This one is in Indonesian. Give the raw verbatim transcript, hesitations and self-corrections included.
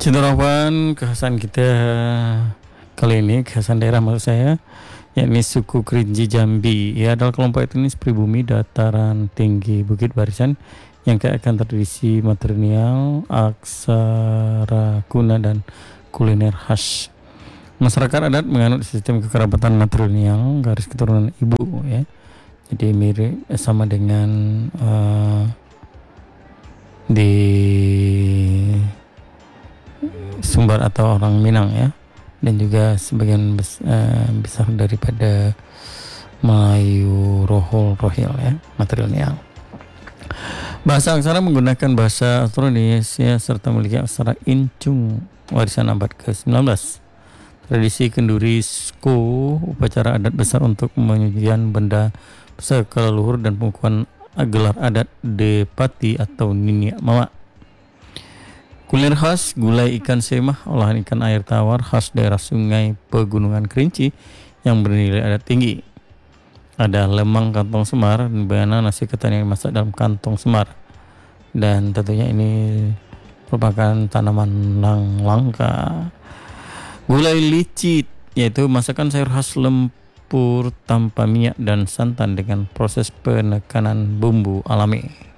Cenderawasih kekhasan kita kali ini, kekhasan daerah maksud saya, yakni suku Kerinci Jambi. Ia adalah kelompok etnis pribumi dataran tinggi Bukit Barisan yang kaya akan tradisi matrilineal, aksara kuna dan kuliner khas. Masyarakat adat menganut sistem kekerabatan matrilineal, garis keturunan ibu, ya. Jadi mirip sama dengan uh, di Sumbar atau orang Minang, ya, dan juga sebagian bes, uh, besar daripada Melayu Rohol Rohil, ya, matrilineal. Bahasa aksara menggunakan bahasa Austronesia serta memiliki aksara Incung warisan abad ke sembilan belas. Tradisi kenduri sko, upacara adat besar untuk penyucian benda pusaka leluhur dan pengukuhan gelar adat Depati atau Nini Mama. Kuliner khas, gulai ikan semah, olahan ikan air tawar khas daerah Sungai Pegunungan Kerinci yang bernilai adat tinggi. Ada lemang kantong semar dan bayana nasi ketan yang dimasak dalam kantong semar. Dan tentunya ini merupakan tanaman lang langka. Gulai licit, yaitu masakan sayur khas lempur tanpa minyak dan santan dengan proses penekanan bumbu alami.